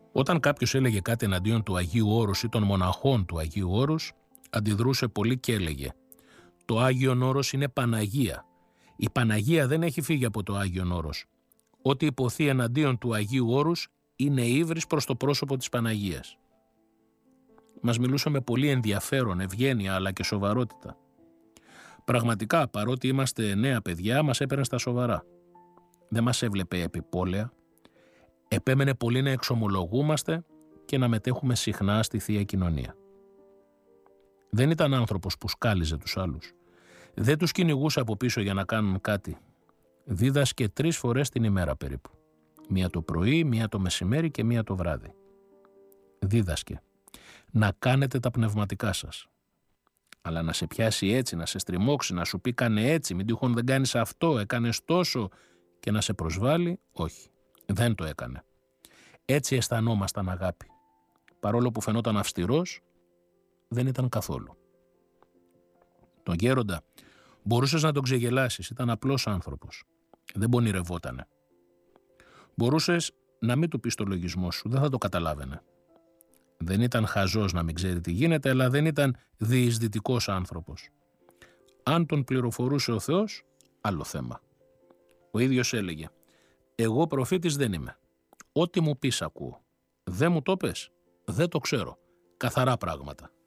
Όταν κάποιος έλεγε κάτι εναντίον του Αγίου Όρους ή των μοναχών του Αγίου Όρους, αντιδρούσε πολύ και έλεγε «Το Άγιον Όρος είναι Παναγία. Η Παναγία δεν έχει φύγει από το Άγιον Όρος. Ό,τι υποθεί εναντίον του Αγίου Όρους είναι ύβρις προς το πρόσωπο της Παναγίας». Μας μιλούσε με πολύ ενδιαφέρον, ευγένεια αλλά και σοβαρότητα. Πραγματικά, παρότι είμαστε νέα παιδιά, μας έπαιρνε στα σοβαρά. Δεν μας έβλεπε επιπόλαια. Επέμενε πολύ να εξομολογούμαστε και να μετέχουμε συχνά στη Θεία Κοινωνία. Δεν ήταν άνθρωπος που σκάλιζε τους άλλους. Δεν τους κυνηγούσε από πίσω για να κάνουν κάτι. Δίδασκε 3 φορές την ημέρα περίπου. Μία το πρωί, μία το μεσημέρι και μία το βράδυ. Δίδασκε. Να κάνετε τα πνευματικά σας. Αλλά να σε πιάσει έτσι, να σε στριμώξει, να σου πει κάνε έτσι, μην τυχόν δεν κάνεις αυτό, έκανες τόσο και να σε προσβάλλει, όχι. Δεν το έκανε. Έτσι αισθανόμασταν αγάπη. Παρόλο που φαινόταν αυστηρός, δεν ήταν καθόλου. Τον γέροντα μπορούσες να τον ξεγελάσεις, ήταν απλός άνθρωπος. Δεν πονηρευότανε. Μπορούσες να μην του πεις το λογισμό σου, δεν θα το καταλάβαινε. Δεν ήταν χαζός να μην ξέρει τι γίνεται, αλλά δεν ήταν διεισδυτικός άνθρωπος. Αν τον πληροφορούσε ο Θεός, άλλο θέμα. Ο ίδιος έλεγε «Εγώ προφήτης δεν είμαι. Ό,τι μου πεις ακούω. Δεν μου το πες, δεν το ξέρω. Καθαρά πράγματα».